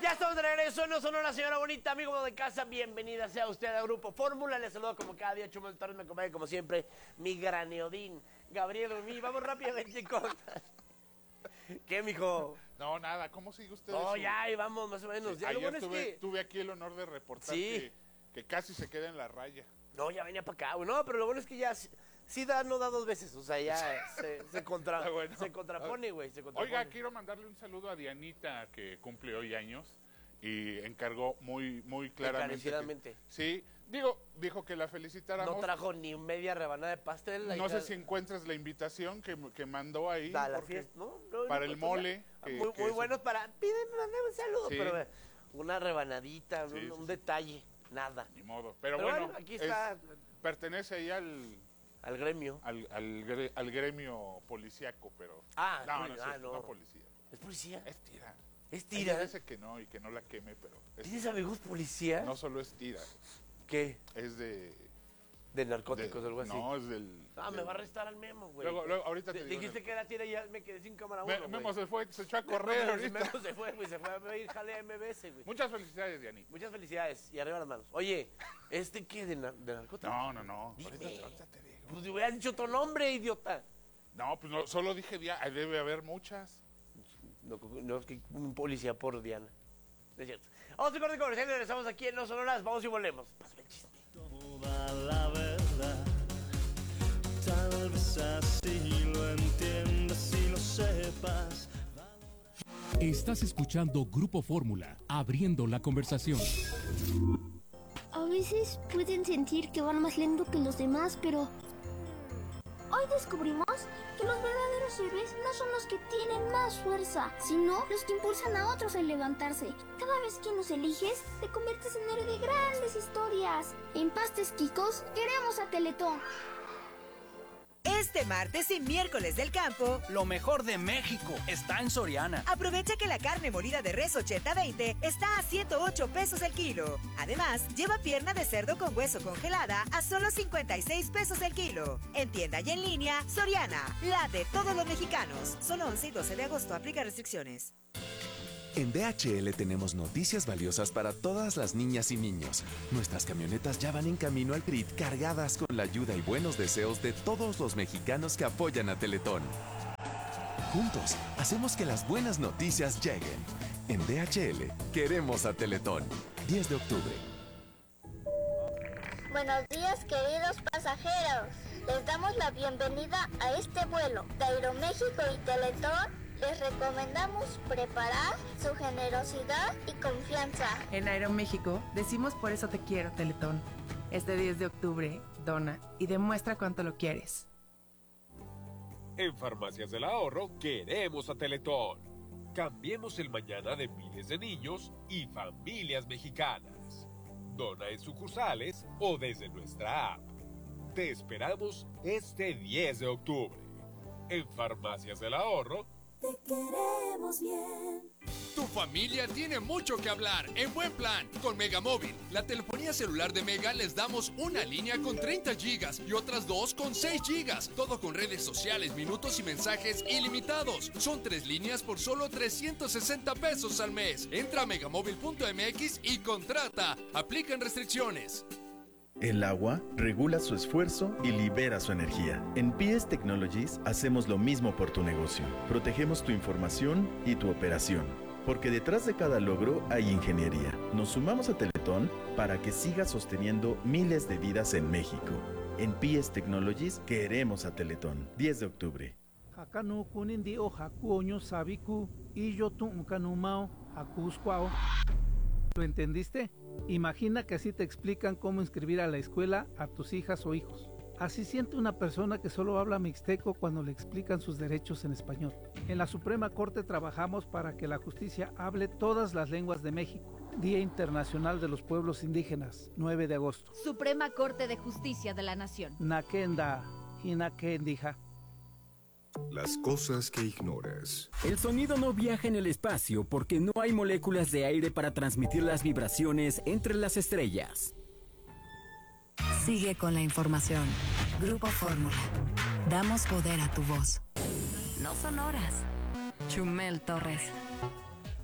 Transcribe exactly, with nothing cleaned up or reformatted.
Ya estamos de regreso, no son una señora bonita, amigo de casa, bienvenida sea usted al Grupo Fórmula, les saludo como cada día, Chumel Torres, me acompaña como siempre, mi graneodín, Gabriel Rumi, vamos rápidamente con... ¿Qué, mijo? No, nada, ¿cómo sigue usted? No, su... ya, ahí vamos, más o menos. Sí, Ya, ayer lo bueno tuve, es que... tuve aquí el honor de reportar sí. que, que casi se queda en la raya. No, ya venía para acá, güey. No, pero lo bueno es que ya sí da, no da dos veces. O sea, ya se, se, contra, bueno. se contrapone, güey. Se contrapone. Oiga, quiero mandarle un saludo a Dianita, que cumple hoy años y encargó muy, muy claramente. Encarecidamente. Que, sí, digo, dijo que la felicitáramos. No trajo ni media rebanada de pastel. No hija... sé si encuentras la invitación que, que mandó ahí. Da la fiesta, ¿no? no para no, el mole. Que, que, muy que muy eso... buenos para... Pídeme, mandame un saludo, sí. pero una rebanadita, sí, un, un sí, detalle, nada. Ni modo. Pero, pero bueno, bueno, aquí está... Es, pertenece ahí al... Al gremio. Al, al, al gremio policíaco, pero... Ah, no, no, ah, es, no. no policía. ¿Es policía? Es tira. ¿Es tira? Ella dice que no y que no la queme, pero... ¿Tienes amigos policías? No solo es tira. ¿Qué? Es de... De narcóticos o algo así. No, es del... Ah, del... me va a arrestar al Memo, güey. Luego, luego, ahorita te D digo Dijiste el... que era tira y ya me quedé sin cámara Me, uno, Memo güey. se fue, se echó a correr Memo, ahorita. Memo se fue, güey, se fue a ir jale a M B S, güey. Muchas felicidades, Dianita. Muchas felicidades y arriba las manos. Oye, ¿este qué? ¿De, na de narcóticos? No, no, no. Dime. Ahorita, ahorita te digo. Pues te hubieras dicho otro nombre, idiota. No, pues no, solo dije Diana, debe haber muchas. No, no, es que un policía por Diana. No es cierto. Vamos a corte comercial y regresamos aquí en No Sonoras. Vamos y volvemos. Pásame el chisme. Toda la verdad, tal vez así lo entiendas y lo sepas. Estás escuchando Grupo Fórmula, abriendo la conversación. A veces pueden sentir que van más lento que los demás, pero hoy descubrimos que los verdaderos héroes no son los que tienen más fuerza, sino los que impulsan a otros a levantarse. Cada vez que nos eliges, te conviertes en héroe de grandes historias. En Pastes Quicos, queremos a Teletón. Este martes y miércoles del campo, lo mejor de México está en Soriana. Aprovecha que la carne molida de res ochenta veinte está a ciento ocho pesos el kilo. Además, lleva pierna de cerdo con hueso congelada a solo cincuenta y seis pesos el kilo. En tienda y en línea, Soriana, la de todos los mexicanos. Solo once y doce de agosto, aplica restricciones. En D H L tenemos noticias valiosas para todas las niñas y niños. Nuestras camionetas ya van en camino al P R I T cargadas con la ayuda y buenos deseos de todos los mexicanos que apoyan a Teletón. Juntos, hacemos que las buenas noticias lleguen. En D H L, queremos a Teletón. diez de octubre. Buenos días, queridos pasajeros. Les damos la bienvenida a este vuelo de Aeroméxico y Teletón. Les recomendamos preparar su generosidad y confianza. En Aeroméxico decimos por eso te quiero, Teletón. Este diez de octubre, dona y demuestra cuánto lo quieres. En Farmacias del Ahorro queremos a Teletón. Cambiemos el mañana de miles de niños y familias mexicanas. Dona en sucursales o desde nuestra app. Te esperamos este diez de octubre. En Farmacias del Ahorro te queremos bien. Tu familia tiene mucho que hablar en buen plan con Megamóvil. La telefonía celular de Mega les damos una línea con treinta gigas y otras dos con seis gigas. Todo con redes sociales, minutos y mensajes ilimitados. Son tres líneas por solo trescientos sesenta pesos al mes. Entra a megamóvil punto m x y contrata. Aplican restricciones. El agua regula su esfuerzo y libera su energía. En P S Technologies hacemos lo mismo por tu negocio. Protegemos tu información y tu operación. Porque detrás de cada logro hay ingeniería. Nos sumamos a Teletón para que siga sosteniendo miles de vidas en México. En P S Technologies queremos a Teletón. diez de octubre. ¿Lo entendiste? Imagina que así te explican cómo inscribir a la escuela a tus hijas o hijos. Así siente una persona que solo habla mixteco cuando le explican sus derechos en español. En la Suprema Corte trabajamos para que la justicia hable todas las lenguas de México. Día Internacional de los Pueblos Indígenas, nueve de agosto. Suprema Corte de Justicia de la Nación. Nakenda, Hinakendija. Las cosas que ignoras. El sonido no viaja en el espacio porque no hay moléculas de aire para transmitir las vibraciones entre las estrellas. Sigue con la información. Grupo Fórmula. Damos poder a tu voz. No son horas. Chumel Torres.